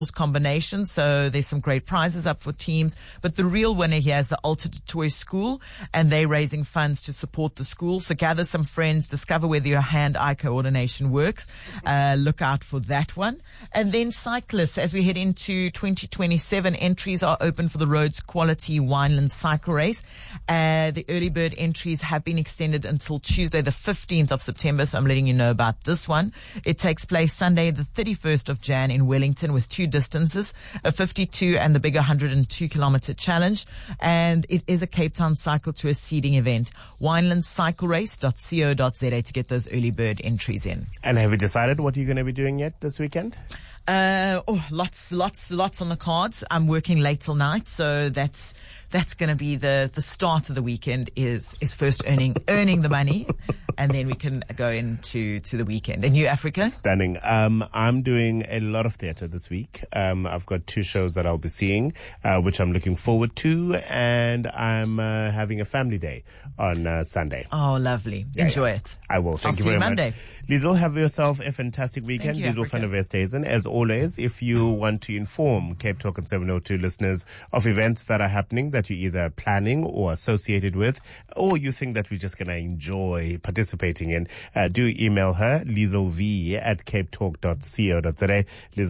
combination, so there's some great prizes up for teams, but the real winner here is the Alta du Toit School, and they're raising funds to support the school. So gather some friends, discover whether your hand-eye coordination works. Look out for that one. And then cyclists, as we head into 2027, entries are open for the Roads Quality Wineland Cycle Race. The early bird entries have been extended until Tuesday the 15th of September, so I'm letting you know about this one. It takes place Sunday the 31st of Jan in Wellington with two distances, a 52 and the bigger 102 kilometer challenge. And it is a Cape Town cycle to a seeding event. winelandcyclerace.co.za to get those early bird entries in. And have you decided what you're going to be doing yet this weekend? Lots on the cards. I'm working late till night, so that's going to be the start of the weekend is first earning the money, and then we can go into the weekend. And you, Africa? Stunning. I'm doing a lot of theatre this week. I've got 2 shows that I'll be seeing, which I'm looking forward to, and I'm having a family day on Sunday. Oh, lovely. Enjoy it. I will. Thank you very much. Monday. Liesl, have yourself a fantastic weekend. Liesl van der Westhuizen. As always, if you want to inform Cape Talk and 702 listeners of events that are happening that you're either planning or associated with, or you think that we're just going to enjoy participating in, do email her, lieslv@capetalk.co.za,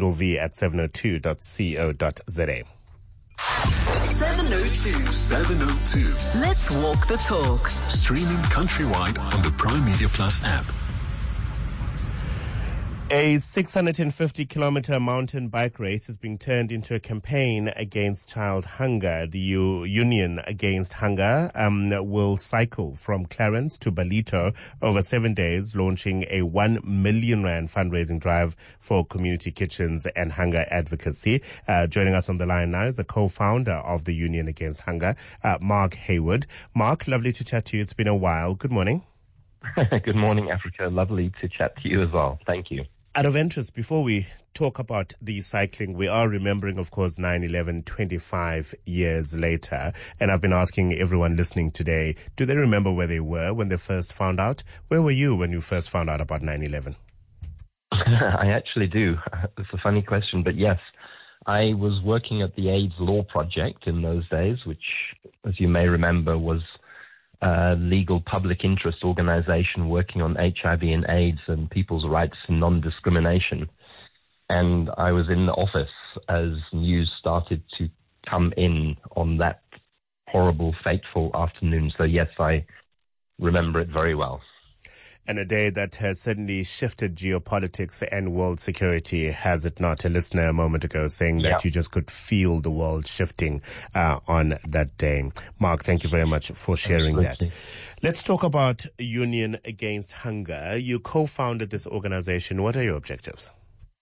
lieslv@702.co.za. 702. Let's walk the talk. Streaming countrywide on the Prime Media Plus app. A 650-kilometer mountain bike race is being turned into a campaign against child hunger. The Union Against Hunger will cycle from Clarence to Ballito over 7 days, launching a 1 million rand fundraising drive for community kitchens and hunger advocacy. Joining us on the line now is the co-founder of the Union Against Hunger, Mark Hayward. Mark, lovely to chat to you. It's been a while. Good morning. Good morning, Africa. Lovely to chat to you as well. Thank you. Out of interest, before we talk about the cycling, we are remembering, of course, 9/11 25 years later. And I've been asking everyone listening today, do they remember where they were when they first found out? Where were you when you first found out about 9/11? I actually do. It's a funny question, but yes. I was working at the AIDS Law Project in those days, which, as you may remember, was a legal public interest organization working on HIV and AIDS and people's rights and non-discrimination. And I was in the office as news started to come in on that horrible, fateful afternoon. So yes, I remember it very well. And a day that has certainly shifted geopolitics and world security, has it not? A listener a moment ago saying that you just could feel the world shifting on that day. Mark, thank you very much for sharing that. Let's talk about Union Against Hunger. You co-founded this organization. What are your objectives?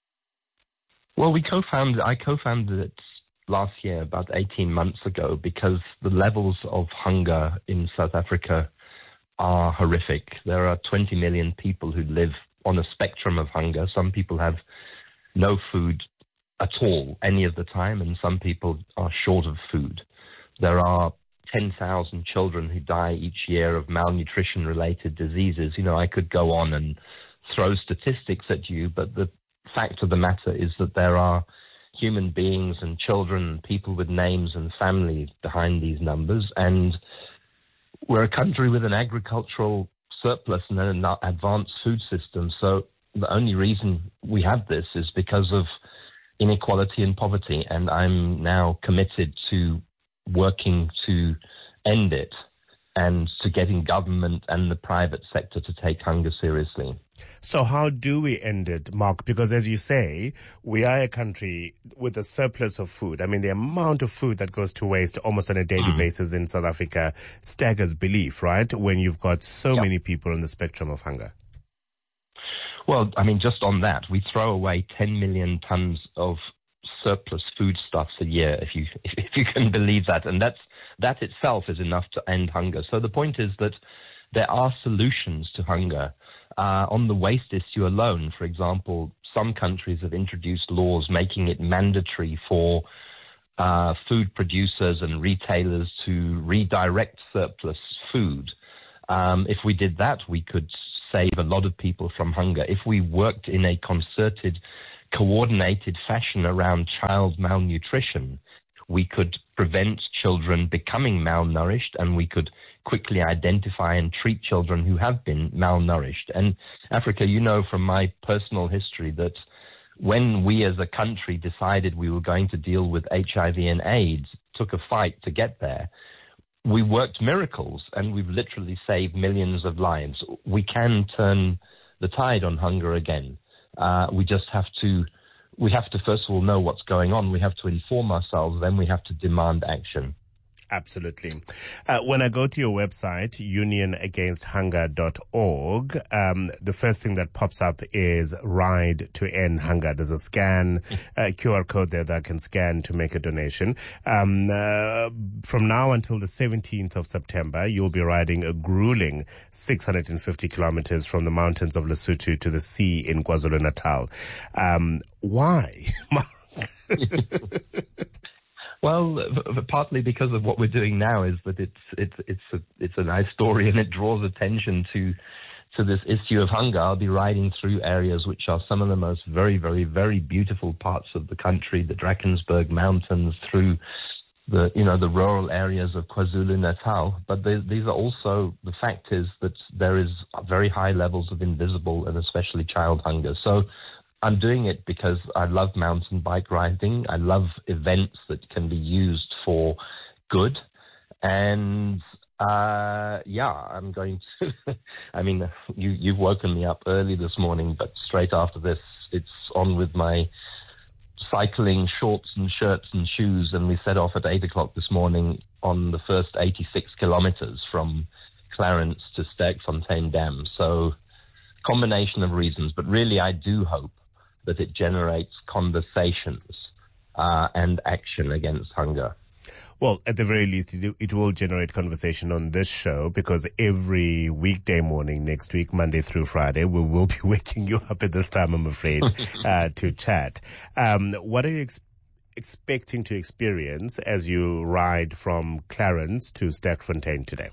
Well, I co-founded it last year, about 18 months ago, because the levels of hunger in South Africa are horrific. There are 20 million people who live on a spectrum of hunger. Some people have no food at all any of the time, and some people are short of food. There are 10,000 children who die each year of malnutrition-related diseases. You know, I could go on and throw statistics at you, but the fact of the matter is that there are human beings and children and people with names and families behind these numbers, and we're a country with an agricultural surplus and an advanced food system. So the only reason we have this is because of inequality and poverty. And I'm now committed to working to end it and to getting government and the private sector to take hunger seriously. So how do we end it, Mark? Because as you say, we are a country with a surplus of food. I mean, the amount of food that goes to waste almost on a daily basis in South Africa staggers belief, right? When you've got so many people on the spectrum of hunger. Well, I mean, just on that, we throw away 10 million tons of surplus foodstuffs a year, if you can believe that. And that itself is enough to end hunger. So the point is that there are solutions to hunger. On the waste issue alone, for example, some countries have introduced laws making it mandatory for food producers and retailers to redirect surplus food. If we did that, we could save a lot of people from hunger. If we worked in a concerted coordinated fashion around child malnutrition, we could prevent children becoming malnourished, and we could quickly identify and treat children who have been malnourished. And Africa, you know from my personal history that when we as a country decided we were going to deal with HIV and AIDS, took a fight to get there, we worked miracles, and we've literally saved millions of lives. We can turn the tide on hunger again. We have to first of all know what's going on. We have to inform ourselves, then we have to demand action. Absolutely. When I go to your website, unionagainsthunger.org, the first thing that pops up is Ride to End Hunger. There's a QR code there that I can scan to make a donation. From now until the 17th of September, you'll be riding a grueling 650 kilometers from the mountains of Lesotho to the sea in KwaZulu-Natal. Why? Well, partly because of what we're doing now is that it's a nice story, and it draws attention to this issue of hunger. I'll be riding through areas which are some of the most very, very, very beautiful parts of the country, the Drakensberg Mountains, through the rural areas of KwaZulu-Natal. But these are also, the fact is that there is very high levels of invisible and especially child hunger. So I'm doing it because I love mountain bike riding. I love events that can be used for good. And, I'm going to, you've woken me up early this morning, but straight after this, it's on with my cycling shorts and shirts and shoes. And we set off at 8 o'clock this morning on the first 86 kilometers from Clarence to Sterkfontein Dam. So combination of reasons, but really I do hope that it generates conversations and action against hunger. Well, at the very least, it will generate conversation on this show, because every weekday morning next week, Monday through Friday, we will be waking you up at this time, I'm afraid, to chat. What are you expecting to experience as you ride from Clarence to Sterkfontein today?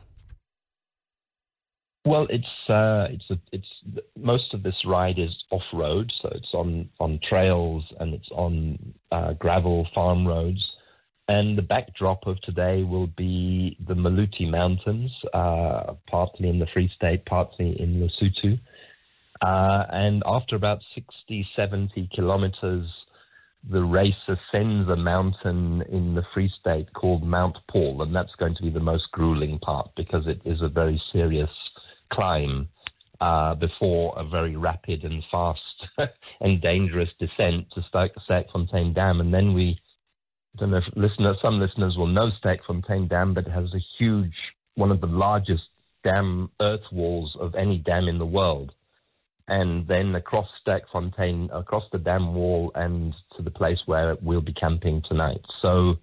Well, it's most of this ride is off-road, so it's on trails and it's on gravel farm roads. And the backdrop of today will be the Maluti Mountains, partly in the Free State, partly in Lesotho. And after about 60, 70 kilometers, the race ascends a mountain in the Free State called Mount Paul, and that's going to be the most grueling part because it is a very serious climb before a very rapid and fast and dangerous descent to Sterkfontein Dam. And then I don't know if some listeners will know Sterkfontein Dam, but it has one of the largest dam earth walls of any dam in the world. And then across Sterkfontein, across the dam wall, and to the place where we'll be camping tonight. So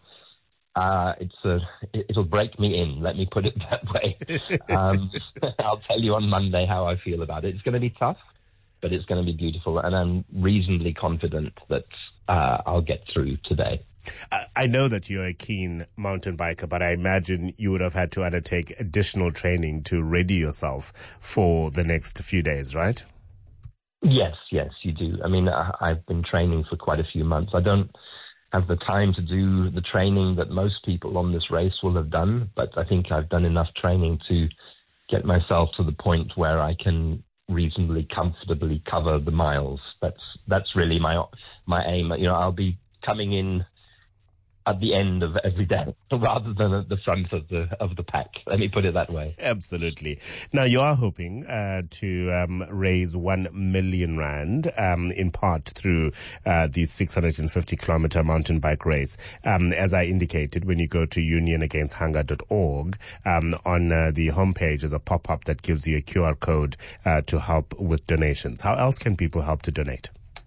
it'll break me in, let me put it that way. I'll tell you on Monday how I feel about it. It's going to be tough, but it's going to be beautiful, and I'm reasonably confident that I'll get through today. I know that you're a keen mountain biker, but I imagine you would have had to undertake additional training to ready yourself for the next few days, right? Yes, you do. I mean, I've been training for quite a few months. I don't have the time to do the training that most people on this race will have done, but I think I've done enough training to get myself to the point where I can reasonably comfortably cover the miles. That's really my aim. I'll be coming in at the end of every day rather than at the front of the pack. Let me put it that way. Absolutely. Now, you are hoping to raise 1 million rand in part through the 650-kilometer mountain bike race. As I indicated, when you go to unionagainsthunger.org, on the homepage is a pop-up that gives you a QR code to help with donations. How else can people help to donate?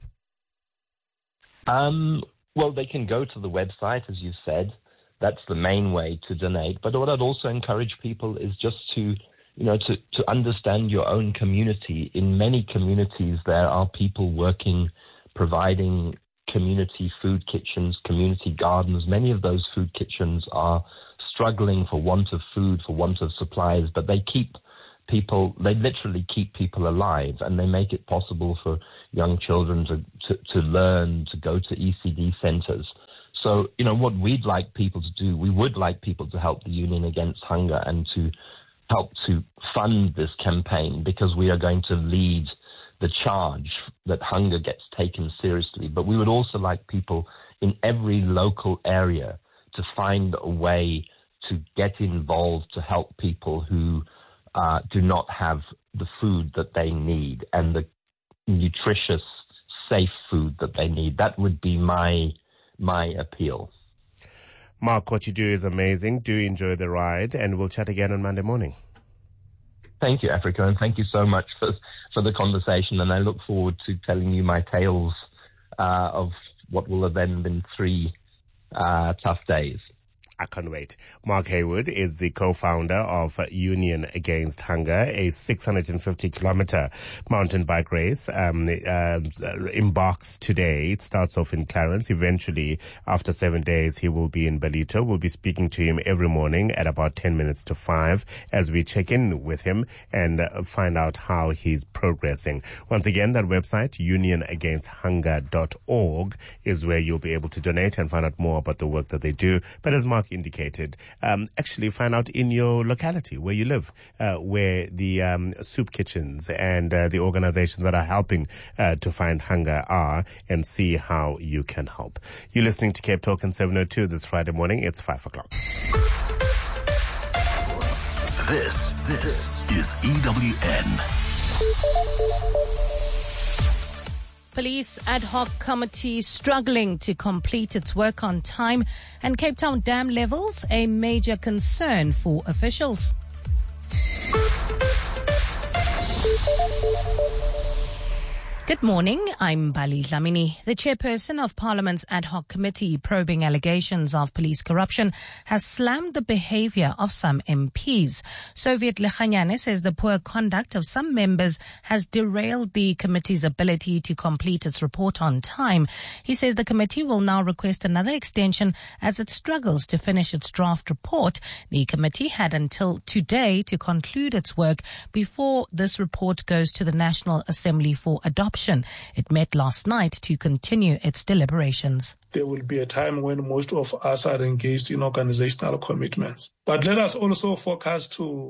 Well, they can go to the website, as you said. That's the main way to donate. But what I'd also encourage people is just to understand your own community. In many communities, there are people working, providing community food kitchens, community gardens. Many of those food kitchens are struggling for want of food, for want of supplies, but they keep they literally keep people alive, and they make it possible for young children to learn, to go to ECD centers. So, what we'd like people to do, we would like people to help the Union Against Hunger and to help to fund this campaign, because we are going to lead the charge that hunger gets taken seriously. But we would also like people in every local area to find a way to get involved to help people who do not have the food that they need and the nutritious, safe food that they need. That would be my appeal. Mark, what you do is amazing. Do enjoy the ride, and we'll chat again on Monday morning. Thank you, Africa, and thank you so much for the conversation. And I look forward to telling you my tales of what will have then been 3 tough days. I can't wait. Mark Haywood is the co-founder of Union Against Hunger, a 650-kilometer mountain bike race. Embarks today. It starts off in Clarence. Eventually, after 7 days, he will be in Ballito. We'll be speaking to him every morning at about 10 minutes to 5 as we check in with him and find out how he's progressing. Once again, that website, unionagainsthunger.org, is where you'll be able to donate and find out more about the work that they do. But as Mark indicated, actually find out in your locality where you live, where the soup kitchens and the organizations that are helping to find hunger are, and see how you can help. You're listening to Cape Talk in 702 this Friday morning. It's 5 o'clock. This is EWN. Police ad hoc committee struggling to complete its work on time, and Cape Town dam levels a major concern for officials. Good morning, I'm Bali Dlamini. The chairperson of Parliament's ad hoc committee probing allegations of police corruption has slammed the behavior of some MPs. Soviet Lechanyane says the poor conduct of some members has derailed the committee's ability to complete its report on time. He says the committee will now request another extension as it struggles to finish its draft report. The committee had until today to conclude its work before this report goes to the National Assembly for adoption. It met last night to continue its deliberations. There will be a time when most of us are engaged in organizational commitments. But let us also focus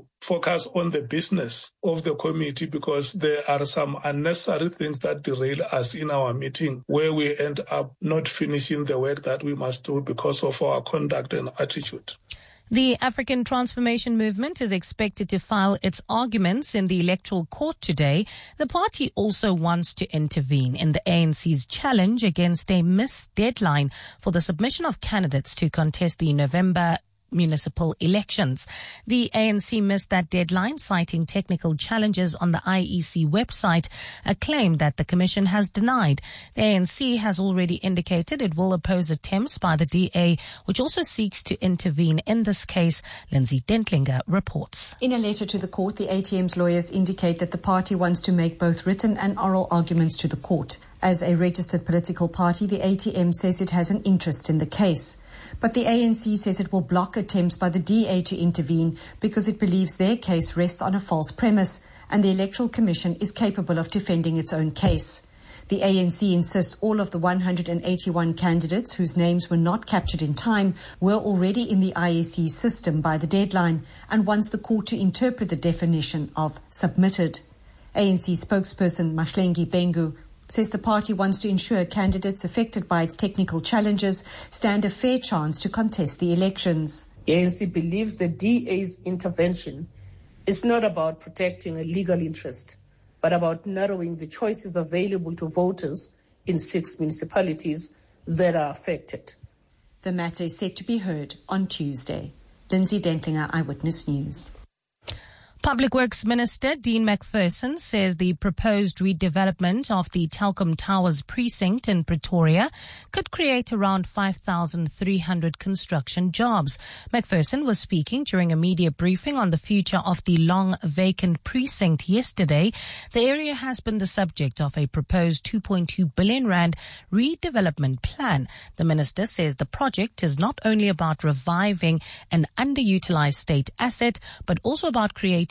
on the business of the committee, because there are some unnecessary things that derail us in our meeting, where we end up not finishing the work that we must do because of our conduct and attitude. The African Transformation Movement is expected to file its arguments in the Electoral Court today. The party also wants to intervene in the ANC's challenge against a missed deadline for the submission of candidates to contest the November municipal elections. The ANC missed that deadline, citing technical challenges on the IEC website, a claim that the Commission has denied. The ANC has already indicated it will oppose attempts by the DA, which also seeks to intervene in this case. Lindsay Dentlinger reports. In a letter to the court, the ATM's lawyers indicate that the party wants to make both written and oral arguments to the court. As a registered political party, the ATM says it has an interest in the case. But the ANC says it will block attempts by the DA to intervene because it believes their case rests on a false premise and the Electoral Commission is capable of defending its own case. The ANC insists all of the 181 candidates whose names were not captured in time were already in the IEC system by the deadline and wants the court to interpret the definition of submitted. ANC spokesperson Mahlengi Bengu says the party wants to ensure candidates affected by its technical challenges stand a fair chance to contest the elections. The ANC believes the DA's intervention is not about protecting a legal interest, but about narrowing the choices available to voters in 6 municipalities that are affected. The matter is set to be heard on Tuesday. Lindsay Dentlinger, Eyewitness News. Public Works Minister Dean McPherson says the proposed redevelopment of the Telkom Towers precinct in Pretoria could create around 5,300 construction jobs. McPherson was speaking during a media briefing on the future of the long vacant precinct yesterday. The area has been the subject of a proposed 2.2 billion rand redevelopment plan. The minister says the project is not only about reviving an underutilized state asset, but also about creating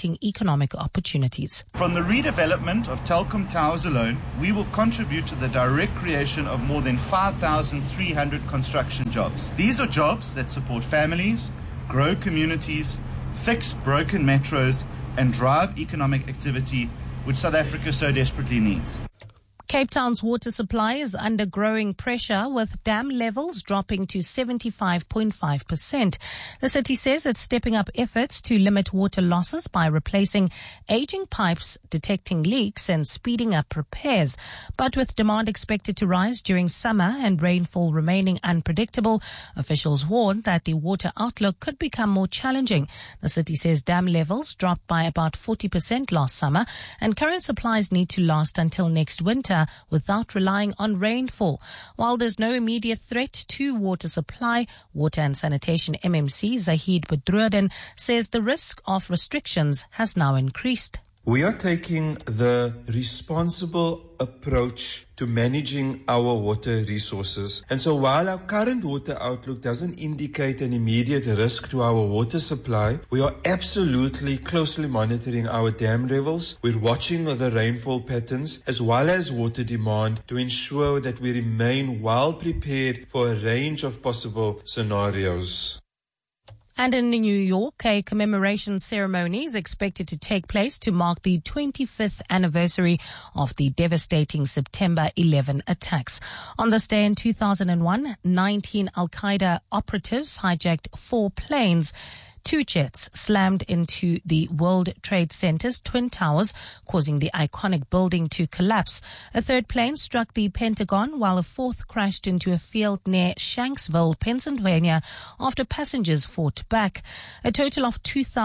creating economic opportunities. From the redevelopment of Telkom Towers alone, we will contribute to the direct creation of more than 5,300 construction jobs. These are jobs that support families, grow communities, fix broken metros, and drive economic activity, which South Africa so desperately needs. Cape Town's water supply is under growing pressure, with dam levels dropping to 75.5%. The city says it's stepping up efforts to limit water losses by replacing aging pipes, detecting leaks and speeding up repairs. But with demand expected to rise during summer and rainfall remaining unpredictable, officials warn that the water outlook could become more challenging. The city says dam levels dropped by about 40% last summer, and current supplies need to last until next winter without relying on rainfall. While there's no immediate threat to water supply, Water and Sanitation MMC Zahid Bedruaden says the risk of restrictions has now increased. We are taking the responsible approach to managing our water resources. And so while our current water outlook doesn't indicate an immediate risk to our water supply, we are absolutely closely monitoring our dam levels. We're watching the rainfall patterns as well as water demand to ensure that we remain well prepared for a range of possible scenarios. And in New York, a commemoration ceremony is expected to take place to mark the 25th anniversary of the devastating September 11 attacks. On this day in 2001, 19 Al-Qaeda operatives hijacked 4 planes. 2 jets slammed into the World Trade Center's Twin Towers, causing the iconic building to collapse. A 3rd plane struck the Pentagon, while a 4th crashed into a field near Shanksville, Pennsylvania, after passengers fought back. A total of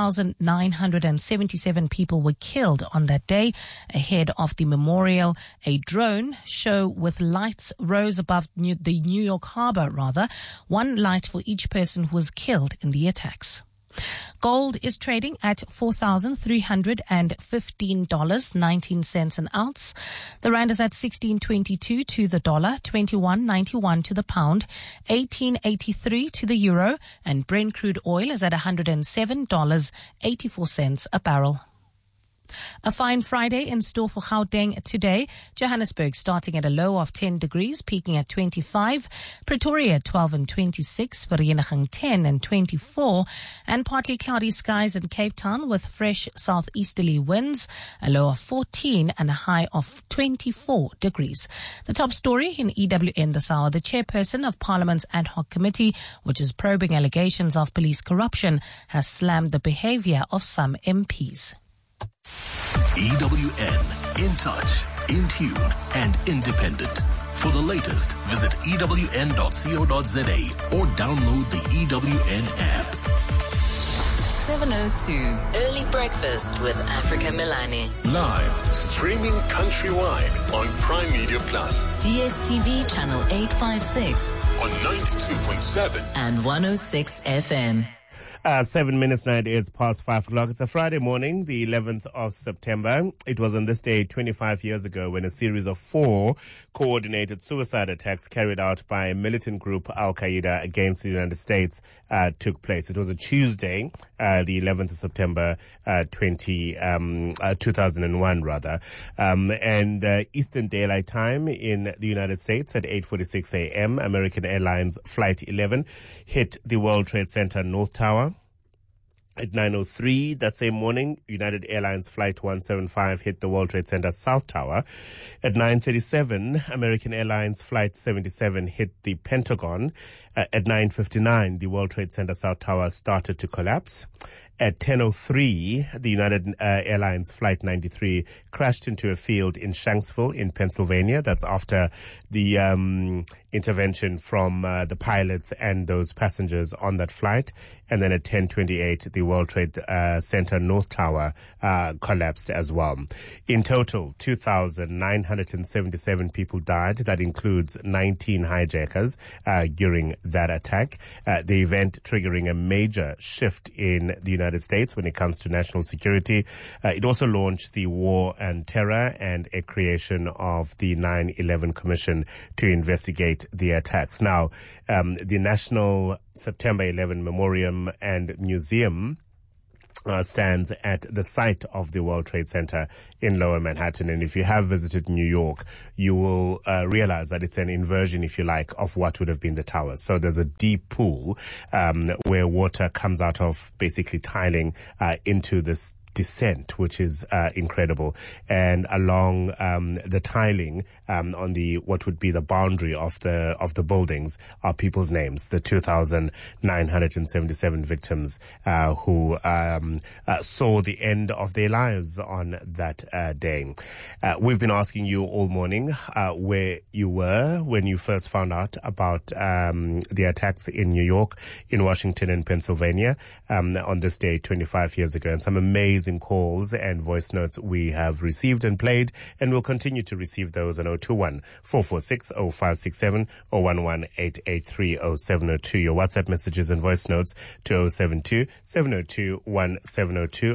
2,977 people were killed on that day. Ahead of the memorial, a drone show with lights rose above the New York harbor, 1 light for each person who was killed in the attacks. Gold is trading at $4,315.19 an ounce. The rand is at 16.22 to the dollar, 21.91 to the pound, 18.83 to the euro, and Brent crude oil is at $107.84 a barrel. A fine Friday in store for Gauteng today. Johannesburg starting at a low of 10 degrees, peaking at 25. Pretoria 12 and 26. Vereeniging 10 and 24. And partly cloudy skies in Cape Town with fresh southeasterly winds. A low of 14 and a high of 24 degrees. The top story in EWN this hour. The chairperson of Parliament's ad hoc committee, which is probing allegations of police corruption, has slammed the behavior of some MPs. EWN, in touch, in tune, and independent. For the latest, visit ewn.co.za or download the EWN app. 7:02 Early Breakfast with Africa Milani. Live, streaming countrywide on Prime Media Plus. DSTV channel 856 on 92.7 and 106 FM. 7 minutes now, it is past 5 o'clock. It's a Friday morning, the 11th of September. It was on this day 25 years ago when a series of 4 coordinated suicide attacks carried out by militant group Al-Qaeda against the United States took place. It was a Tuesday, the 11th of September 2001 rather. And Eastern Daylight Time in the United States at 8:46 a.m., American Airlines Flight 11 hit the World Trade Center North Tower. At 9:03 that same morning, United Airlines Flight 175 hit the World Trade Center South Tower. At 9:37, American Airlines Flight 77 hit the Pentagon. At 9:59, the World Trade Center South Tower started to collapse. At 10:03, the United Airlines Flight 93 crashed into a field in Shanksville in Pennsylvania. That's after the intervention from the pilots and those passengers on that flight. And then at 10:28, the World Trade Center North Tower collapsed as well. In total, 2,977 people died. That includes 19 hijackers during that attack. The event triggering a major shift in the United States when it comes to national security. It also launched the War and Terror and a creation of the 9/11 Commission to investigate the attacks. Now, the National September 11 Memorial and Museum stands at the site of the World Trade Center in Lower Manhattan. And if you have visited New York, you will realize that it's an inversion, if you like, of what would have been the towers. So there's a deep pool where water comes out of basically tiling into this descent, which is incredible. And along the tiling on the what would be the boundary of the buildings are people's names, the 2,977 victims who saw the end of their lives on that day. We've been asking you all morning where you were when you first found out about the attacks in New York, in Washington and Pennsylvania on this day 25 years ago, and some amazing calls and voice notes we have received and played, and we'll continue to receive those on 021-446-0567 or 11883-0702. Your WhatsApp messages and voice notes to 072-702-1702,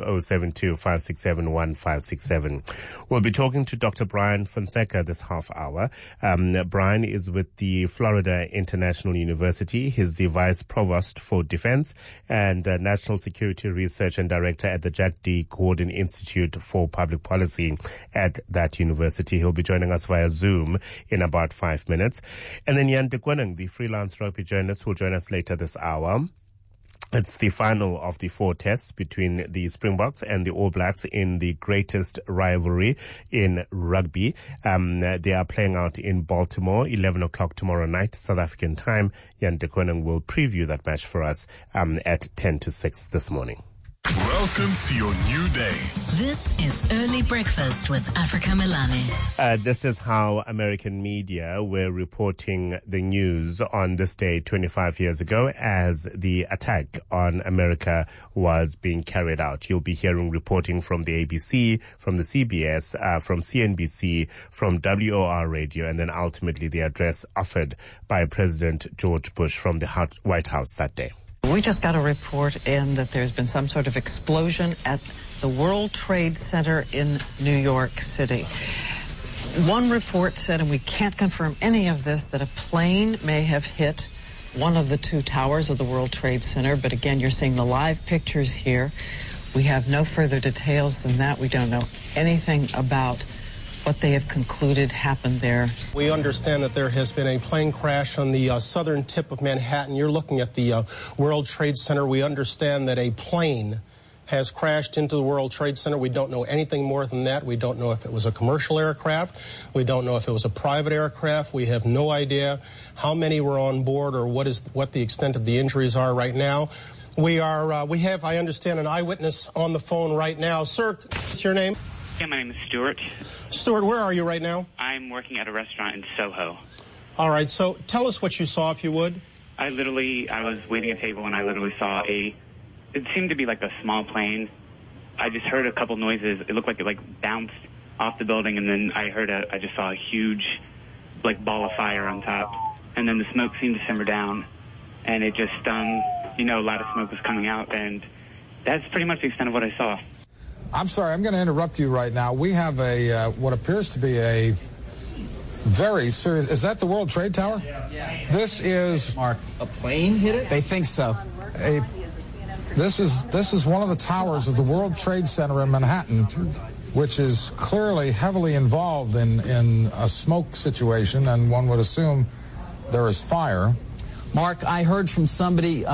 072-567-1567. We'll be talking to Dr. Brian Fonseca this half hour. Brian is with the Florida International University. He's the Vice Provost for Defense and National Security Research and Director at the Jack D. Gordon Institute for Public Policy at that university. He'll be joining us via Zoom in about 5 minutes. And then Jan de Koning, the freelance rugby journalist, will join us later this hour. It's the final of the 4 tests between the Springboks and the All Blacks in the greatest rivalry in rugby. They are playing out in Baltimore, 11 o'clock tomorrow night, South African time. Jan de Koning will preview that match for us at 10 to 6 this morning. Welcome to your new day. This is Early Breakfast with Africa Milani. This is how American media were reporting the news on this day 25 years ago as the attack on America was being carried out. You'll be hearing reporting from the ABC, from the CBS, from CNBC, from WOR Radio, and then ultimately the address offered by President George Bush from the White House that day. We just got a report in that there's been some sort of explosion at the World Trade Center in New York City. One report said, and we can't confirm any of this, that a plane may have hit one of the 2 towers of the World Trade Center. But again, you're seeing the live pictures here. We have no further details than that. We don't know anything about what they have concluded happened there. We understand that there has been a plane crash on the southern tip of Manhattan. You're looking at the World Trade Center. We understand that a plane has crashed into the World Trade Center. We don't know anything more than that. We don't know if it was a commercial aircraft. We don't know if it was a private aircraft. We have no idea how many were on board or what the extent of the injuries are right now. We have, I understand, an eyewitness on the phone right now. Sir, what's your name? Yeah, my name is Stuart. Stuart, where are you right now? I'm working at a restaurant in Soho. All right, so tell us what you saw, if you would. I was waiting at a table and I literally saw it seemed to be like a small plane. I just heard a couple noises. It looked like it bounced off the building, and then I just saw a huge ball of fire on top. And then the smoke seemed to simmer down, and it just a lot of smoke was coming out, and that's pretty much the extent of what I saw. I'm sorry, I'm going to interrupt you right now. We have what appears to be a very serious... Is that the World Trade Tower? Yeah. This is... Mark, a plane hit it? They think so. This is one of the towers of the World Trade Center in Manhattan, which is clearly heavily involved in a smoke situation, and one would assume there is fire. Mark, I heard from somebody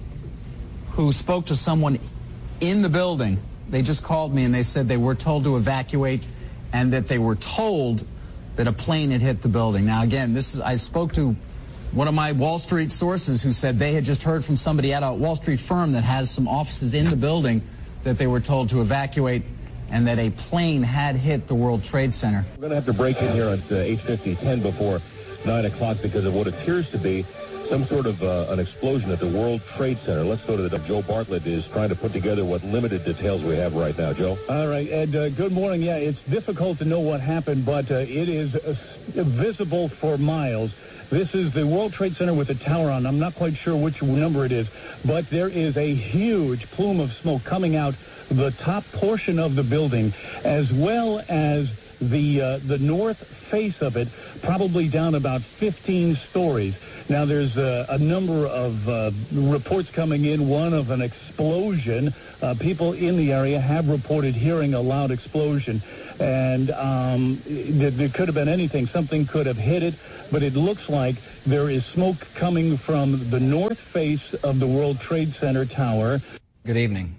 who spoke to someone in the building. They just called me and they said they were told to evacuate and that they were told that a plane had hit the building. Now, again, I spoke to one of my Wall Street sources who said they had just heard from somebody at a Wall Street firm that has some offices in the building that they were told to evacuate and that a plane had hit the World Trade Center. We're going to have to break in here at 8:50, 10 before 9 o'clock because of what appears to be some sort of an explosion at the World Trade Center. Let's go to Joe Bartlett is trying to put together what limited details we have right now. Joe? All right, Ed, good morning. Yeah, it's difficult to know what happened, but it is visible for miles. This is the World Trade Center with the tower on. I'm not quite sure which number it is, but there is a huge plume of smoke coming out the top portion of the building, as well as The north face of it, probably down about 15 stories. Now, there's a number of reports coming in, one of an explosion. People in the area have reported hearing a loud explosion. And there could have been anything. Something could have hit it. But it looks like there is smoke coming from the north face of the World Trade Center tower. Good evening.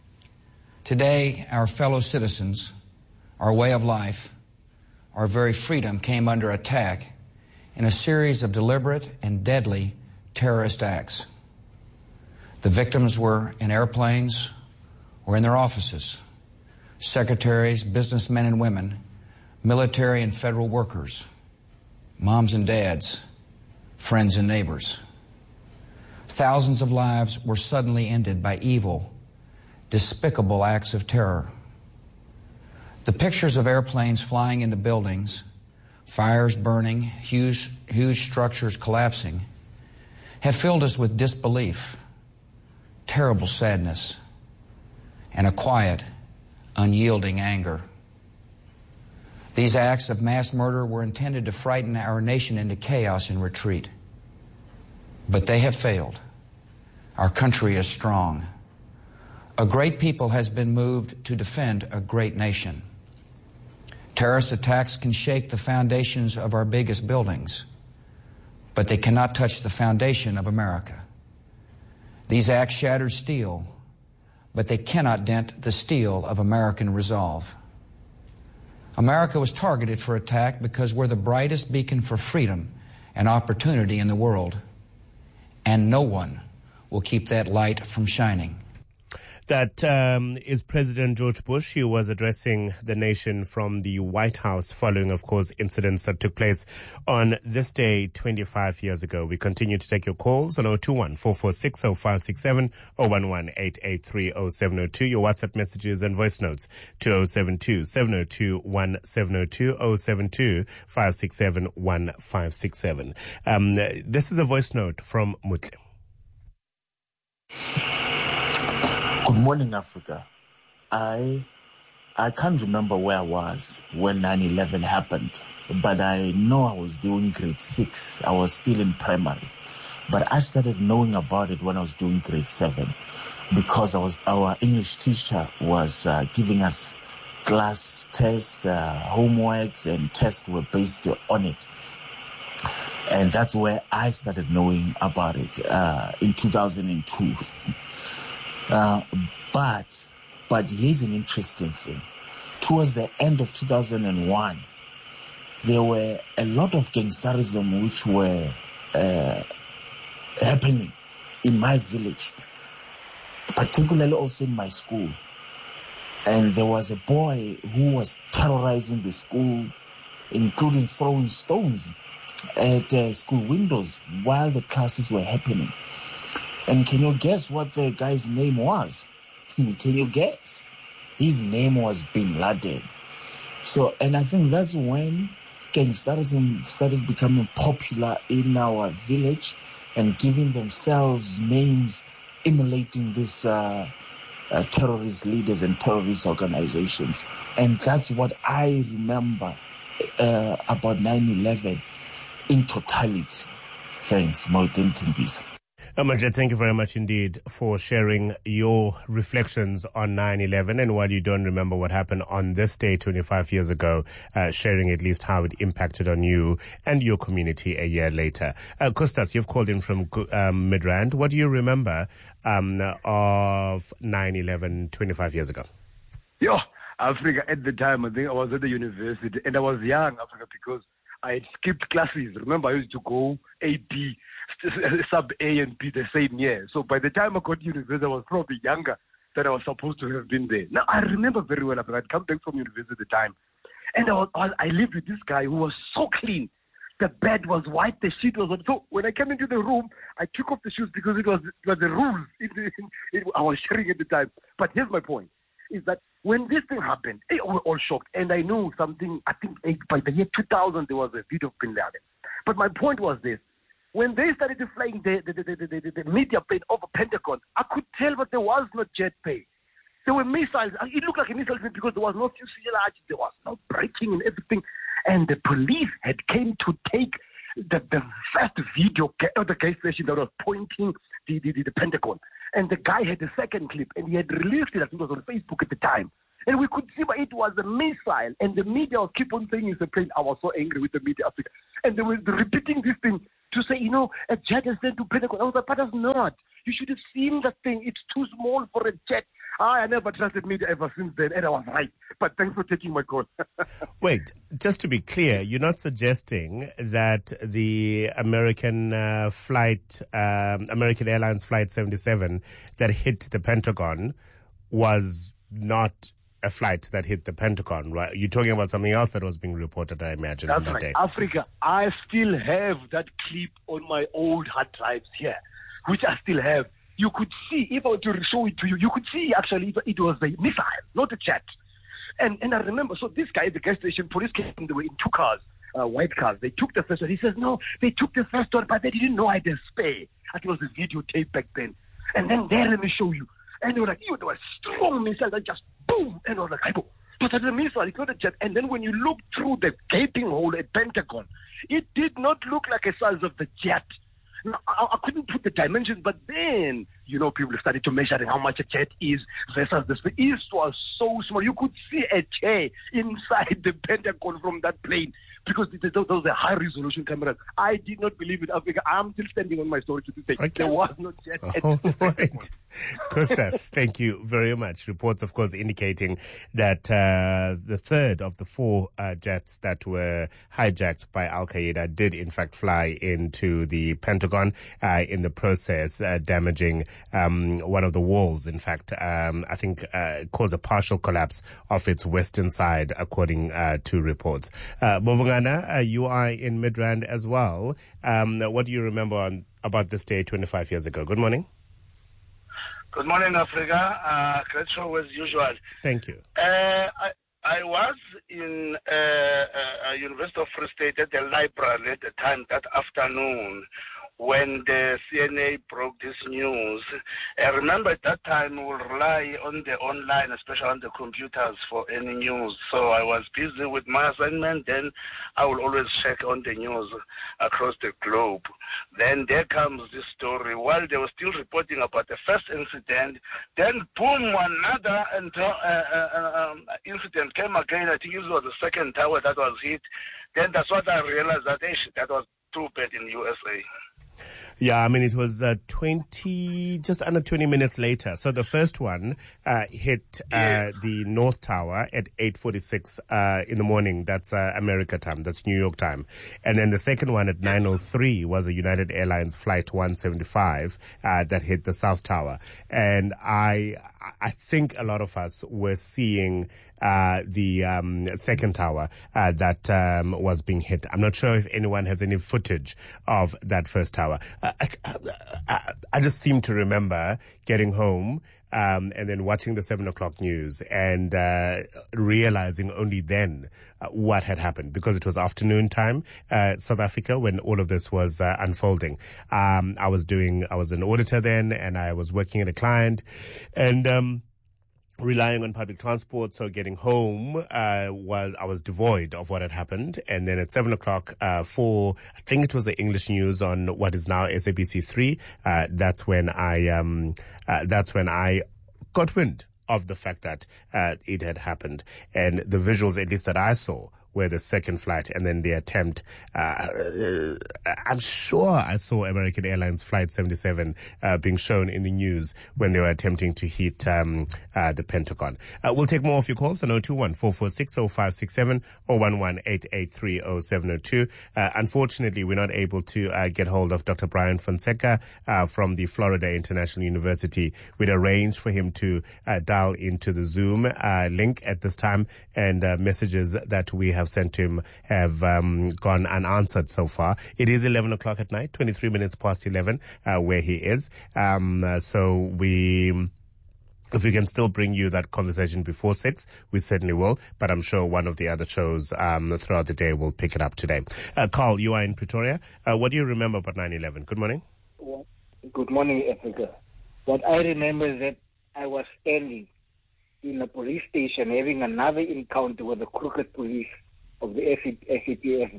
Today, our fellow citizens, our way of life, our very freedom came under attack in a series of deliberate and deadly terrorist acts. The victims were in airplanes or in their offices, secretaries, businessmen and women, military and federal workers, moms and dads, friends and neighbors. Thousands of lives were suddenly ended by evil, despicable acts of terror. The pictures of airplanes flying into buildings, fires burning, huge structures collapsing, have filled us with disbelief, terrible sadness, and a quiet, unyielding anger. These acts of mass murder were intended to frighten our nation into chaos and retreat. But they have failed. Our country is strong. A great people has been moved to defend a great nation. Terrorist attacks can shake the foundations of our biggest buildings, but they cannot touch the foundation of America. These acts shattered steel, but they cannot dent the steel of American resolve. America was targeted for attack because we're the brightest beacon for freedom and opportunity in the world, and no one will keep that light from shining. That is President George Bush. He was addressing the nation from the White House following, of course, incidents that took place on this day 25 years ago. We continue to take your calls on 021-446-0567, 011-883-0702, your WhatsApp messages and voice notes to 072-702-1702, 072-567-1567. This is a voice note from Mutle. Good morning, Africa. I can't remember where I was when 9/11 happened, but I know I was doing grade 6. I was still in primary. But I started knowing about it when I was doing grade 7 because our English teacher was giving us class tests, homeworks, and tests were based on it. And that's where I started knowing about it in 2002. But here's an interesting thing. Towards the end of 2001, there were a lot of gangsterism which were happening in my village, particularly also in my school. And there was a boy who was terrorizing the school, including throwing stones at school windows while the classes were happening. And can you guess what the guy's name was? Can you guess? His name was Bin Laden. So, and I think that's when gangsterism started becoming popular in our village and giving themselves names emulating these terrorist leaders and terrorist organizations. And that's what I remember about 9/11 in totality. Thanks, Moithin Timbisa. Majid, thank you very much indeed for sharing your reflections on 9/11, and while you don't remember what happened on this day 25 years ago, sharing at least how it impacted on you and your community a year later. Kostas, you've called in from Midrand. What do you remember of 9/11 25 years ago? Africa, at the time, I think I was at the university, and I was young, Africa, because I had skipped classes. Remember, I used to go A-B, sub A and B the same year. So by the time I got to university, I was probably younger than I was supposed to have been there. Now, I remember very well, I'd come back from university at the time, and I lived with this guy who was so clean. The bed was white, the sheet was on. So when I came into the room, I took off the shoes because it was the rules I was sharing at the time. But here's my point, is that when this thing happened, we were all shocked. And I know something, I think by the year 2000, there was a video of Bin Laden. But my point was this. When they started flying the media plane over Pentagon, I could tell that there was no jet pay. There were missiles. It looked like a missile because there was no fuselage, there was no braking and everything. And the police had came to take the first video of the gas station that was pointing the Pentagon. And the guy had the second clip, and he had released it, I think it was on Facebook at the time. And we could see, but it was a missile, and the media was keep on saying it's a plane. I was so angry with the media, Africa. And they were repeating this thing to say, a jet is sent to Pentagon. I was like, but it's not. You should have seen the thing. It's too small for a jet. I never trusted media ever since then, and I was right. But thanks for taking my call. Wait, just to be clear, you're not suggesting that the American Airlines Flight 77 that hit the Pentagon was not a flight that hit the Pentagon, right? You're talking about something else that was being reported, I imagine, That's on that right. day. Africa, I still have that clip on my old hard drives here, which I still have. You could see, if I were to show it to you, you could see actually it was a missile, not a jet. And I remember, so this guy at the gas station, police came, they were in two cars, white cars. They took the first one. He says, no, they took the first one, but they didn't know I had a spare. I think it was a videotape back then. And then there, let me show you. And they were like, there was strong missile that just boom. And I was like, but that's a missile, it's not a jet. And then when you look through the gaping hole at Pentagon, it did not look like the size of the jet. Now, I couldn't put the dimensions, but then, people started to measure how much a jet is versus the speed. It was so small. You could see a chair inside the Pentagon from that plane because those were high-resolution cameras. I did not believe it, Africa. I'm still standing on my story to this day. Okay. There was no jet at the right. Costas, thank you very much. Reports, of course, indicating that the third of the four jets that were hijacked by Al-Qaeda did, in fact, fly into the Pentagon, in the process damaging one of the walls. In fact, I think caused a partial collapse of its western side, according to reports. Bovungana, you are in Midrand as well. What do you remember about this day 25 years ago? Good morning. Good morning, Africa. Great show as usual. Thank you. I was in University of Free State at the library at the time, that afternoon, when the CNA broke this news. I remember at that time we would rely on the online, especially on the computers, for any news. So I was busy with my assignment. Then I will always check on the news across the globe. Then there comes this story. While they were still reporting about the first incident, then boom, another incident came again. I think it was the second tower that was hit. Then that's what I realized that that was too bad in USA. Yeah, I mean, it was just under 20 minutes later. So the first one hit the North Tower at 8:46 in the morning. That's America time. That's New York time. And then the second one at 9:03 was a United Airlines Flight 175 that hit the South Tower. And I think a lot of us were seeing the second tower that was being hit. I'm not sure if anyone has any footage of that first tower. I just seem to remember getting home and then watching the 7 o'clock news and realizing only then what had happened, because it was afternoon time, South Africa, when all of this was unfolding. I was an auditor then, and I was working at a client, and relying on public transport, so getting home I was devoid of what had happened. And then at 7 o'clock for, I think it was the English news on what is now SABC3, that's when I got wind of the fact that it had happened. And the visuals, at least that I saw, were the second flight and then the attempt. I'm sure I saw American Airlines Flight 77 being shown in the news when they were attempting to hit the Pentagon. We'll take more of your calls on 021-446-0567 or 118830702. Unfortunately, we're not able to get hold of Dr. Brian Fonseca from the Florida International University. We'd arranged for him to dial into the Zoom link at this time, and messages that we have sent to him have gone unanswered so far. It is 11 o'clock at night, 23 minutes past 11, where he is. So if we can still bring you that conversation before 6, we certainly will. But I'm sure one of the other shows throughout the day will pick it up today. Carl, you are in Pretoria. What do you remember about 9/11? Good morning. Good morning, Africa. What I remember is that I was standing in a police station having another encounter with the crooked police of the SAPS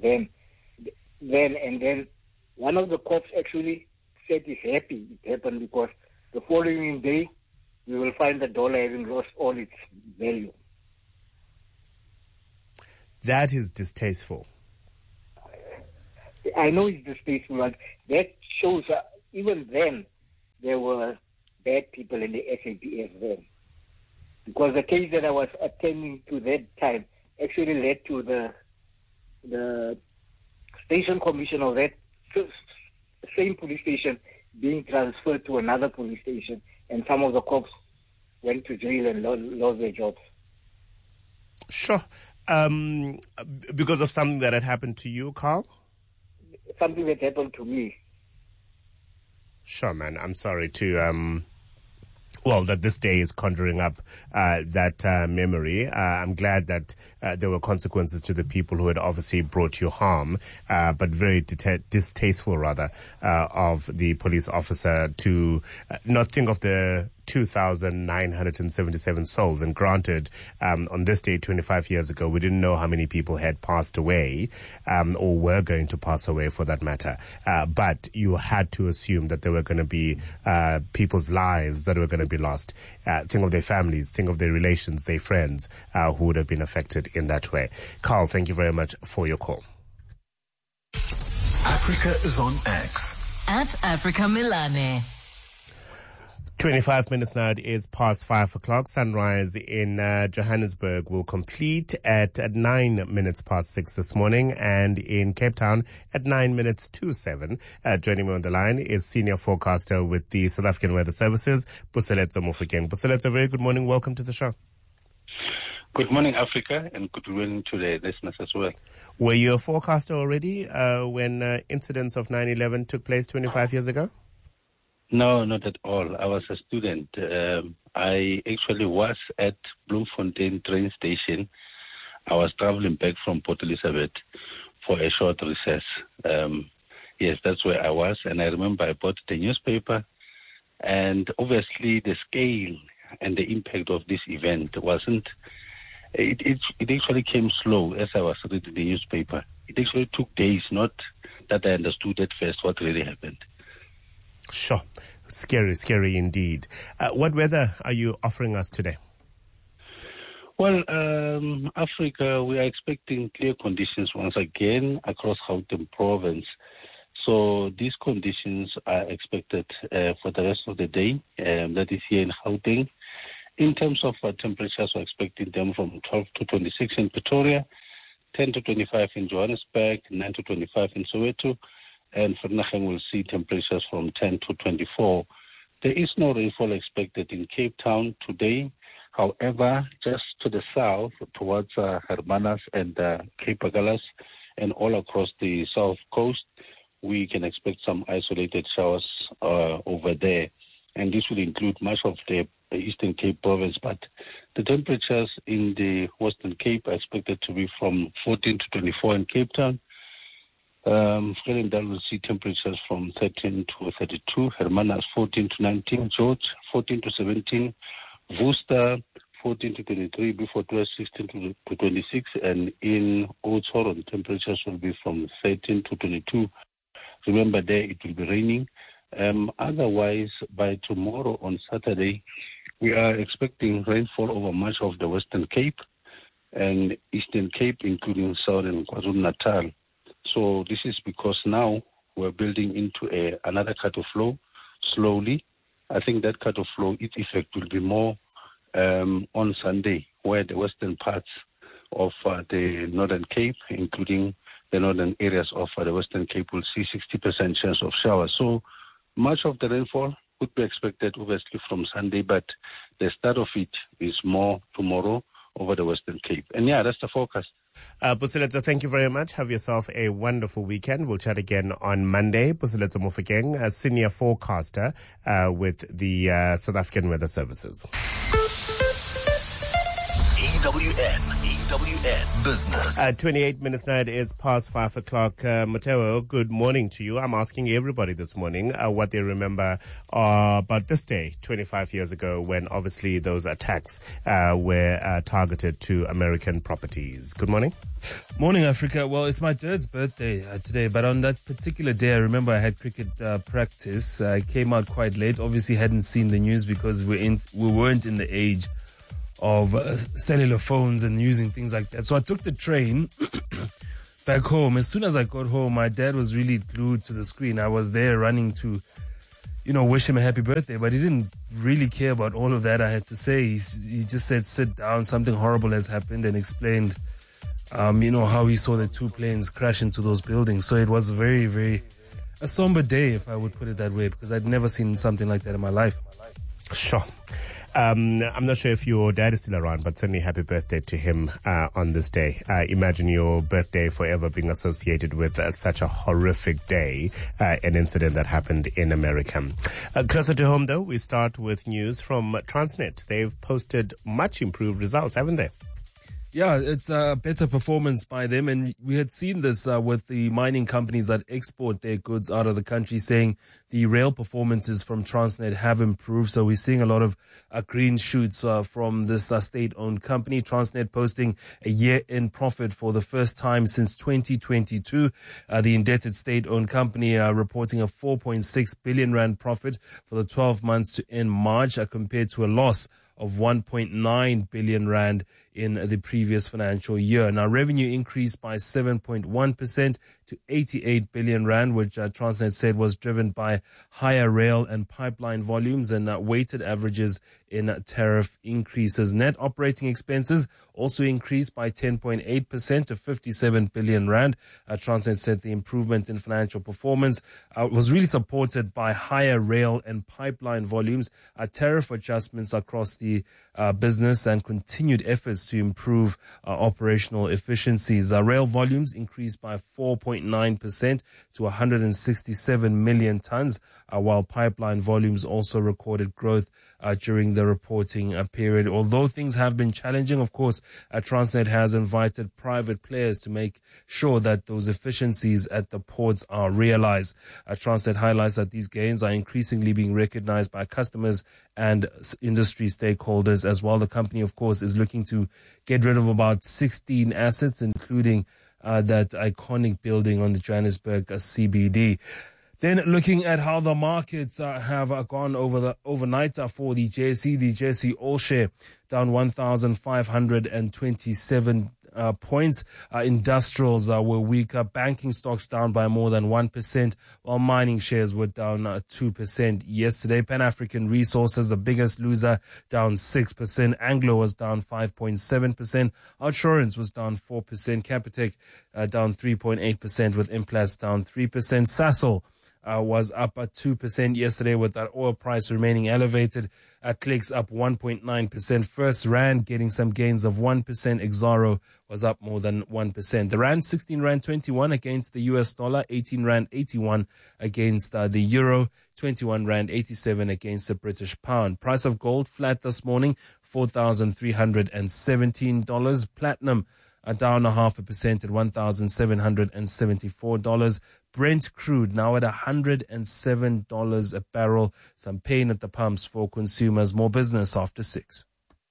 then one of the cops actually said he's happy it happened because the following day we will find the dollar having lost all its value. That is distasteful. I know it's distasteful, but that shows even then there were bad people in the SAPS then. Because the case that I was attending to that time actually led to the station commissioner of that same police station being transferred to another police station, and some of the cops went to jail and lost their jobs. Sure. Because of something that had happened to you, Carl? Something that happened to me. Sure, man. I'm sorry to... that this day is conjuring up that memory. I'm glad that there were consequences to the people who had obviously brought you harm, but very distasteful, rather, of the police officer to not think of the 2,977 souls. And granted, on this day 25 years ago, we didn't know how many people had passed away or were going to pass away for that matter. But you had to assume that there were going to be people's lives that were going to be lost. Think of their families, think of their relations, their friends who would have been affected in that way. Carl, thank you very much for your call. Africa is on X. At Africa Milane. 25 minutes now, it is past 5 o'clock. Sunrise in Johannesburg will complete at 9 minutes past 6 this morning, and in Cape Town at 9 minutes to 7. Joining me on the line is senior forecaster with the South African Weather Services, Buseletso Mofokeng. Buseletso, very good morning. Welcome to the show. Good morning, Africa, and good morning to the listeners as well. Were you a forecaster already when incidents of 9/11 took place 25 years ago? No, not at all. I was a student. I actually was at Bloemfontein train station. I was traveling back from Port Elizabeth for a short recess. Yes, that's where I was. And I remember I bought the newspaper. And obviously the scale and the impact of this event wasn't... It actually came slow as I was reading the newspaper. It actually took days, not that I understood at first what really happened. Sure. Scary indeed. What weather are you offering us today? Well, Africa, we are expecting clear conditions once again across Gauteng province. So these conditions are expected for the rest of the day, that is here in Gauteng. In terms of temperatures, we're expecting them from 12 to 26 in Pretoria, 10 to 25 in Johannesburg, 9 to 25 in Soweto, and for Vereeniging we'll see temperatures from 10 to 24. There is no rainfall expected in Cape Town today. However, just to the south, towards Hermanus and Cape Agulhas, and all across the south coast, we can expect some isolated showers over there. And this will include much of the Eastern Cape province. But the temperatures in the Western Cape are expected to be from 14 to 24 in Cape Town. Vredendal will see temperatures from 13 to 32. Hermanus 14 to 19. George 14 to 17. Worcester 14 to 23. Beaufort West 16 to 26. And in Oudtshoorn, the temperatures will be from 13 to 22. Remember, there it will be raining. Otherwise, by tomorrow on Saturday, we are expecting rainfall over much of the Western Cape and Eastern Cape, including Southern KwaZulu-Natal. So this is because now we're building into another cut of flow slowly. I think that cut of flow, its effect will be more on Sunday, where the western parts of the Northern Cape, including the northern areas of the Western Cape, will see 60% chance of showers. So much of the rainfall would be expected, obviously, from Sunday, but the start of it is more tomorrow over the Western Cape. And yeah, that's the forecast. Buseletso, thank you very much. Have yourself a wonderful weekend. We'll chat again on Monday. Buseletso Mofokeng, a senior forecaster with the South African Weather Services. EWN EWN Business. 28 minutes now, it is past 5 o'clock. Mateo, good morning to you. I'm asking everybody this morning what they remember about this day 25 years ago when obviously those attacks were targeted to American properties. Good morning. Morning, Africa. Well, it's my dad's birthday today, but on that particular day, I remember I had cricket practice. I came out quite late. Obviously, hadn't seen the news because we weren't in the age of cellular phones and using things like that. So I took the train back home. As soon as I got home, my dad was really glued to the screen. I was there running to, wish him a happy birthday, but he didn't really care about all of that I had to say. He just said, sit down, something horrible has happened, and explained, how he saw the two planes crash into those buildings. So it was very, very a somber day, if I would put it that way, because I'd never seen something like that in my life. Sure. I'm not sure if your dad is still around, but certainly happy birthday to him on this day. Imagine your birthday forever being associated with such a horrific day, an incident that happened in America. Closer to home, though, we start with news from Transnet. They've posted much improved results, haven't they? Yeah, it's a better performance by them. And we had seen this with the mining companies that export their goods out of the country, saying the rail performances from Transnet have improved. So we're seeing a lot of green shoots from this state-owned company. Transnet posting a year-end profit for the first time since 2022. The indebted state-owned company reporting a 4.6 billion rand profit for the 12 months to end March, compared to a loss of 1.9 billion rand in the previous financial year. Now, revenue increased by 7.1% to 88 billion rand, which Transnet said was driven by higher rail and pipeline volumes and weighted averages in tariff increases. Net operating expenses also increased by 10.8% to 57 billion rand. Transnet said the improvement in financial performance was really supported by higher rail and pipeline volumes, tariff adjustments across the business, and continued efforts to improve operational efficiencies. Rail volumes increased by 4.9% to 167 million tons, while pipeline volumes also recorded growth during the reporting period. Although things have been challenging, of course, Transnet has invited private players to make sure that those efficiencies at the ports are realized. Transnet highlights that these gains are increasingly being recognized by customers and industry stakeholders as well. The company, of course, is looking to get rid of about 16 assets, including that iconic building on the Johannesburg CBD. Then looking at how the markets have gone overnight for the JSE All Share down 1,527 points. Industrials were weaker. Banking stocks down by more than 1%, while mining shares were down 2% yesterday. Pan-African Resources, the biggest loser, down 6%. Anglo was down 5.7%. Outsurance was down 4%. Capitec down 3.8%, with Implats down 3%. Sasol was up at 2% yesterday, with that oil price remaining elevated. Clicks up 1.9%. First Rand getting some gains of 1%. Exxaro was up more than 1%. The Rand 16 Rand 21 against the US dollar, 18 Rand 81 against the euro, 21 Rand 87 against the British pound. Price of gold flat this morning, $4,317. Platinum down 0.5% at $1,774. Brent crude now at $107 a barrel. Some pain at the pumps for consumers. More business after 6.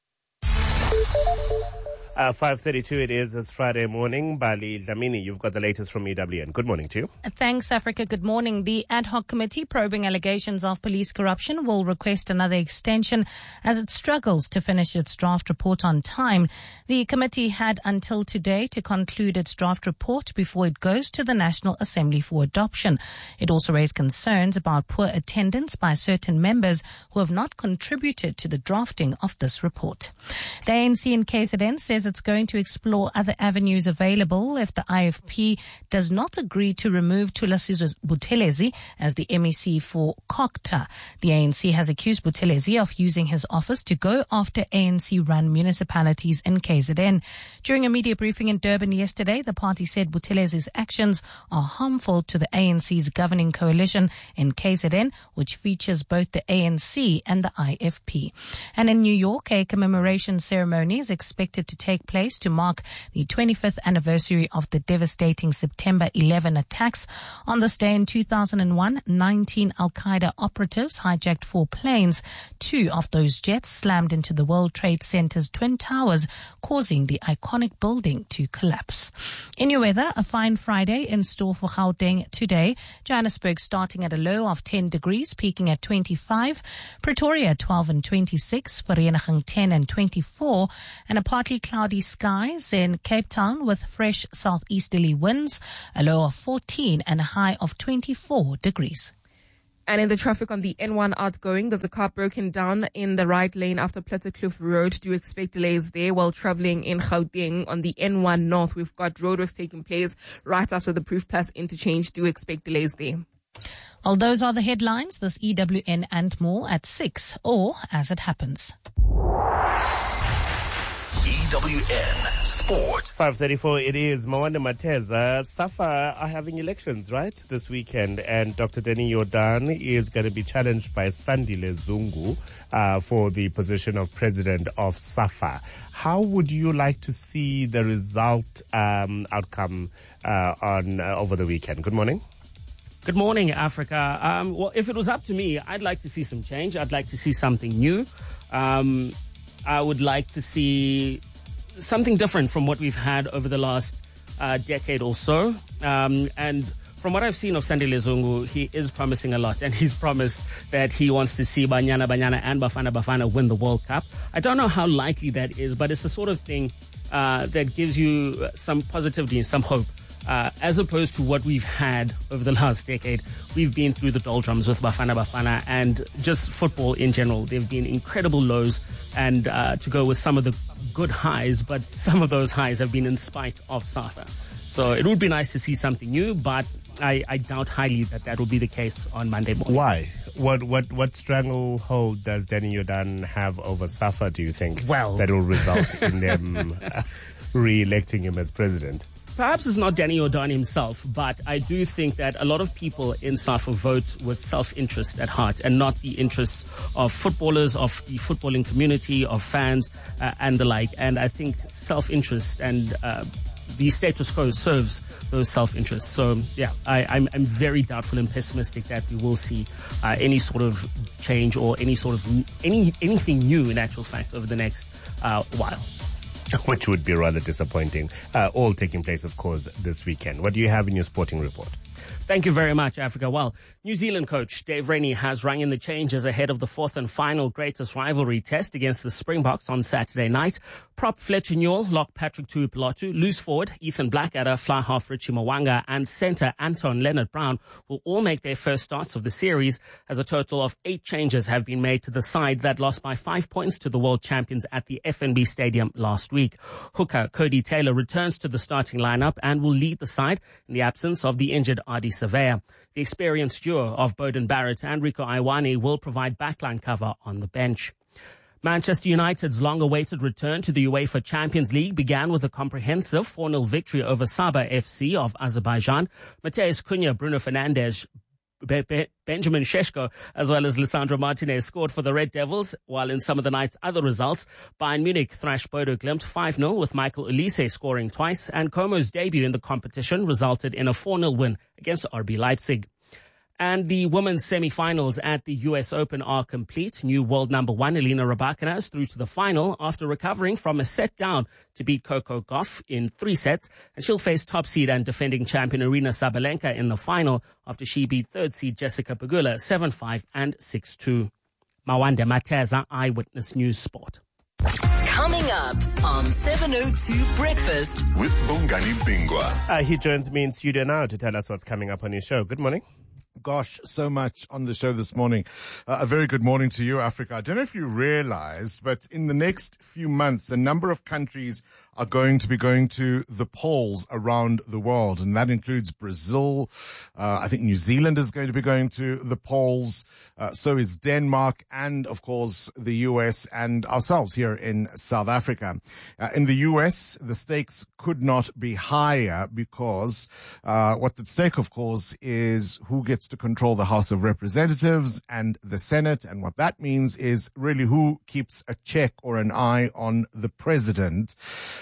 5:32 it is this Friday morning. Bali Dlamini, you've got the latest from EWN. Good morning to you. Thanks, Africa. Good morning. The ad hoc committee probing allegations of police corruption will request another extension as it struggles to finish its draft report on time. The committee had until today to conclude its draft report before it goes to the National Assembly for adoption. It also raised concerns about poor attendance by certain members who have not contributed to the drafting of this report. The ANC in KZN says it's going to explore other avenues available if the IFP does not agree to remove Thulasizwe Buthelezi as the MEC for Kokta. The ANC has accused Buthelezi of using his office to go after ANC-run municipalities in KZN. During a media briefing in Durban yesterday, the party said Buthelezi's actions are harmful to the ANC's governing coalition in KZN, which features both the ANC and the IFP. And in New York, a commemoration ceremony is expected to take take place to mark the 25th anniversary of the devastating September 11 attacks. On this day in 2001, 19 Al-Qaeda operatives hijacked 4 planes. 2 of those jets slammed into the World Trade Center's Twin Towers, causing the iconic building to collapse. In your weather, a fine Friday in store for Gauteng today. Johannesburg starting at a low of 10 degrees, peaking at 25. Pretoria 12 and 26. Vereeniging 10 and 24. And a partly cloudy skies in Cape Town with fresh southeasterly winds, a low of 14 and a high of 24 degrees. And in the traffic on the N1 outgoing, there's a car broken down in the right lane after Plattekloof Road. Do expect delays there while traveling in Gauteng. On the N1 North, we've got roadworks taking place right after the Proof Plus interchange. Do expect delays there. Well, those are the headlines. This EWN and more at 6, or as it happens. EWN Sport. 5:34 it is. Mawande Mateza. SAFA are having elections, right, this weekend, and Dr. Denny Jordan is going to be challenged by Sandile Zungu for the position of president of SAFA. How would you like to see the result outcome on over the weekend? Good morning. Good morning, Africa. Well, if it was up to me, I'd like to see some change. I'd like to see something new. I would like to see something different from what we've had over the last decade or so. And from what I've seen of Sandile Zungu, he is promising a lot. And he's promised that he wants to see Banyana Banyana and Bafana Bafana win the World Cup. I don't know how likely that is, but it's the sort of thing that gives you some positivity and some hope. As opposed to what we've had over the last decade. We've been through the doldrums with Bafana Bafana and just football in general. There have been incredible lows and to go with some of the good highs, but some of those highs have been in spite of SAFA. So it would be nice to see something new, but I doubt highly that will be the case on Monday morning. Why? What stranglehold does Denny Jordan have over SAFA, do you think, that will result in them re-electing him as president? Perhaps it's not Denny Jordan himself, but I do think that a lot of people in SAFA vote with self-interest at heart and not the interests of footballers, of the footballing community, of fans, and the like. And I think self-interest and the status quo serves those self-interests. So, yeah, I'm very doubtful and pessimistic that we will see any sort of change or any sort of anything new, in actual fact, over the next while. Which would be rather disappointing. All taking place, of course, this weekend. What do you have in your sporting report? Thank you very much, Africa. Well, New Zealand coach Dave Rennie has rung in the changes ahead of the 4th and final greatest rivalry test against the Springboks on Saturday night. Prop Fletcher Newell, lock Patrick Tuipulotu, loose forward Ethan Blackadder, fly half Richie Mwanga, and centre Anton Leonard-Brown will all make their first starts of the series, as a total of 8 changes have been made to the side that lost by 5 points to the world champions at the FNB Stadium last week. Hooker Cody Taylor returns to the starting lineup and will lead the side in the absence of the injured Adi Surveyor. The experienced duo of Bowden Barrett and Rico Iwani will provide backline cover on the bench. Manchester United's long-awaited return to the UEFA Champions League began with a comprehensive 4-0 victory over Sabah FC of Azerbaijan. Mateus Cunha, Bruno Fernandes, Benjamin Šeško, as well as Lisandro Martinez scored for the Red Devils, while in some of the night's other results, Bayern Munich thrashed Bodo Glimt 5-0 with Michael Olise scoring twice, and Como's debut in the competition resulted in a 4-0 win against RB Leipzig. And the women's semi-finals at the US Open are complete. New world number 1 Elena Rybakina is through to the final after recovering from a set down to beat Coco Gauff in 3 sets. And she'll face top seed and defending champion Aryna Sabalenka in the final after she beat 3rd seed Jessica Pegula 7-5 and 6-2. Mawande Mateza, Eyewitness News Sport. Coming up on 702 Breakfast with Bongani Bingwa. He joins me in studio now to tell us what's coming up on his show. Good morning. Gosh, so much on the show this morning. A very good morning to you, Africa. I don't know if you realized, but in the next few months, a number of countries are going to be going to the polls around the world, and that includes Brazil. I think New Zealand is going to be going to the polls. So is Denmark, and of course the US and ourselves here in South Africa. In the US, the stakes could not be higher because what's at stake, of course, is who gets to control the House of Representatives and the Senate, and what that means is really who keeps a check or an eye on the president.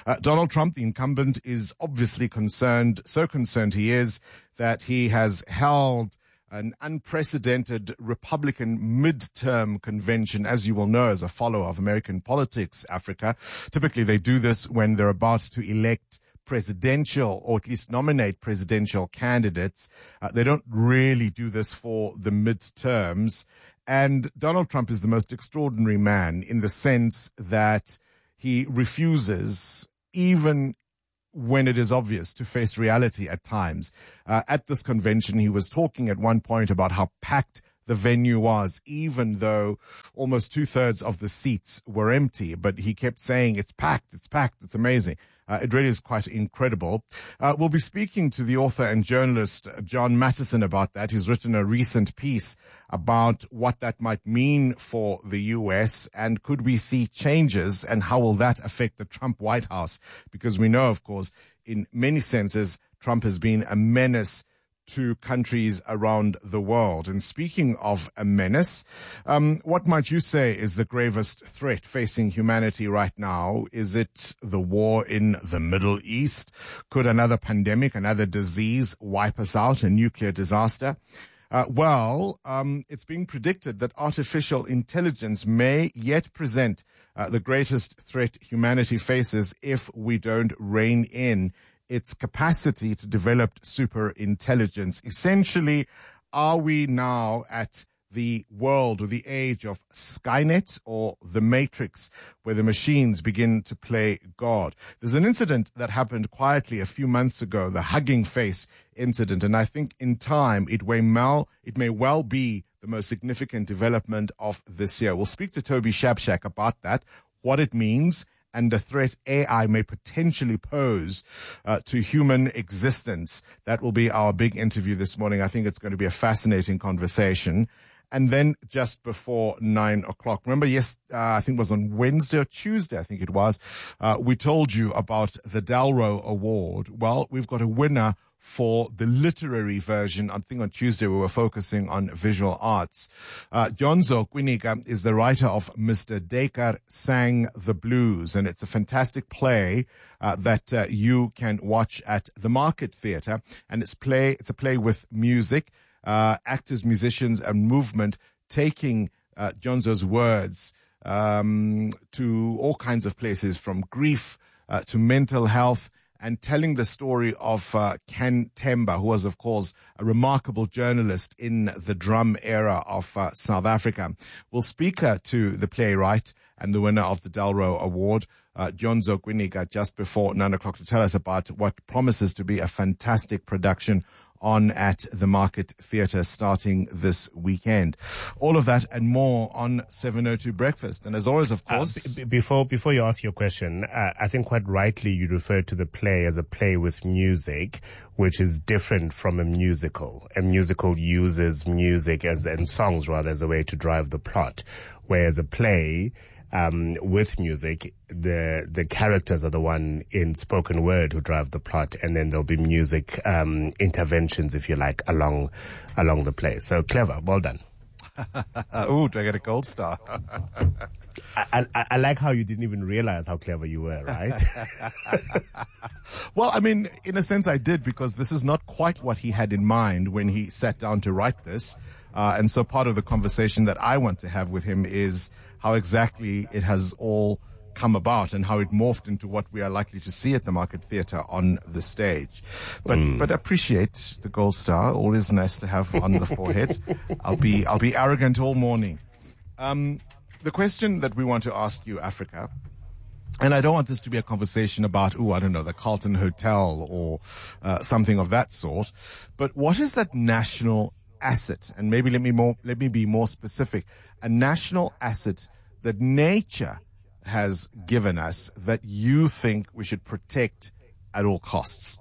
Donald Trump, the incumbent, is obviously concerned, so concerned he is, that he has held an unprecedented Republican midterm convention, as you will know as a follower of American politics, Africa. Typically, they do this when they're about to elect presidential, or at least nominate presidential candidates. They don't really do this for the midterms. And Donald Trump is the most extraordinary man in the sense that he refuses, even when it is obvious, to face reality at times. At this convention, he was talking at one point about how packed the venue was, even though almost 2/3 of the seats were empty. But he kept saying, it's packed, it's amazing. It really is quite incredible. We'll be speaking to the author and journalist John Mattison about that. He's written a recent piece about what that might mean for the U.S. and could we see changes and how will that affect the Trump White House? Because we know, of course, in many senses, Trump has been a menace to countries around the world. And speaking of a menace, what might you say is the gravest threat facing humanity right now? Is it the war in the Middle East? Could another pandemic, another disease wipe us out, a nuclear disaster? It's being predicted that artificial intelligence may yet present the greatest threat humanity faces if we don't rein in its capacity to develop super intelligence. Essentially, are we now at the world or the age of Skynet or the Matrix, where the machines begin to play God? There's an incident that happened quietly a few months ago, the Hugging Face incident, and I think in time it may well be the most significant development of this year. We'll speak to Toby Shapshak about that, what it means, and the threat AI may potentially pose to human existence. That will be our big interview this morning. I think it's going to be a fascinating conversation. And then just before 9 o'clock, remember, I think it was on Wednesday or Tuesday, I think it was, we told you about the Dalro Award. Well, we've got a winner for the literary version. I think on Tuesday we were focusing on visual arts. Jonzo Kwiniga is the writer of Mr. Dekar Sang the Blues, and it's a fantastic play that you can watch at the Market Theatre. And it's a play with music, actors, musicians, and movement, taking Jonzo's words to all kinds of places, from grief to mental health, and telling the story of Ken Temba, who was, of course, a remarkable journalist in the drum era of South Africa. We'll speak to the playwright and the winner of the Dalro Award, Jonzo Kwiniga, just before 9 o'clock to tell us about what promises to be a fantastic production on at the Market Theatre starting this weekend. All of that and more on 702 Breakfast. And as always, of course... Before you ask your question, I think quite rightly you referred to the play as a play with music, which is different from a musical. A musical uses music and songs rather as a way to drive the plot, whereas a play... with music, the characters are the one in spoken word who drive the plot, and then there'll be music interventions, if you like, along the play. So clever, well done. Ooh, do I get a gold star? I like how you didn't even realize how clever you were, right? Well, I mean, in a sense I did, because this is not quite what he had in mind when he sat down to write this. And so part of the conversation that I want to have with him is how exactly it has all come about and how it morphed into what we are likely to see at the Market Theatre on the stage. But appreciate the gold star. Always nice to have on the forehead. I'll be arrogant all morning. The question that we want to ask you, Africa, and I don't want this to be a conversation about, the Carlton Hotel or something of that sort, but what is that national asset? And maybe let me be more specific. A national asset that nature has given us that you think we should protect at all costs.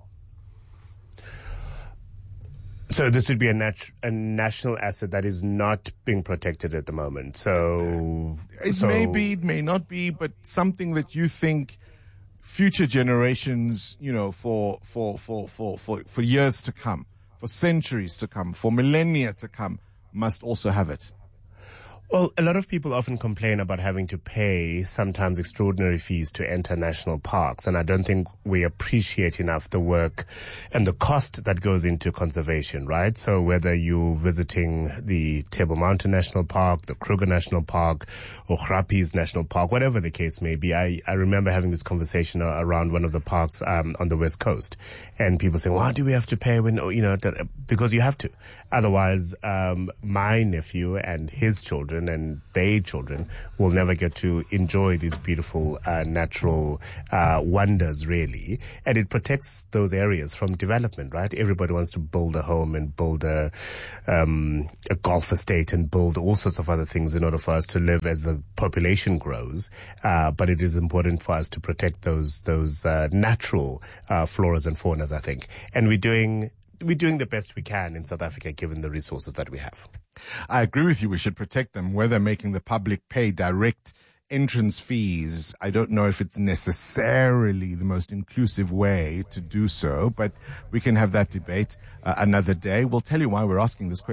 So this would be a national asset that is not being protected at the moment. So may be, it may not be, but something that you think future generations, for years to come, for centuries to come, for millennia to come, must also have it. Well, a lot of people often complain about having to pay sometimes extraordinary fees to enter national parks, and I don't think we appreciate enough the work and the cost that goes into conservation, right? So whether you're visiting the Table Mountain National Park, the Kruger National Park, or Grappies National Park, whatever the case may be, I remember having this conversation around one of the parks on the West Coast, and people saying, why do we have to pay when, because you have to. Otherwise, my nephew and his children and their children will never get to enjoy these beautiful natural wonders, really. And it protects those areas from development, right? Everybody wants to build a home and build a golf estate and build all sorts of other things in order for us to live as the population grows. But it is important for us to protect those natural floras and faunas, I think. And we're doing the best we can in South Africa, given the resources that we have. I agree with you. We should protect them, whether making the public pay direct entrance fees. I don't know if it's necessarily the most inclusive way to do so, but we can have that debate another day. We'll tell you why we're asking this question.